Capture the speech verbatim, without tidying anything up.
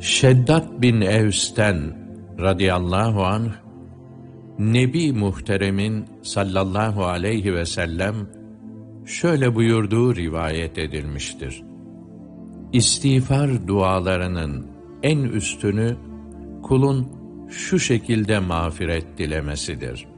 Şeddat bin Evs'ten radıyallahu anh, Nebi Muhterem'in sallallahu aleyhi ve sellem şöyle buyurduğu rivayet edilmiştir. İstiğfar dualarının en üstünü kulun şu şekilde mağfiret dilemesidir.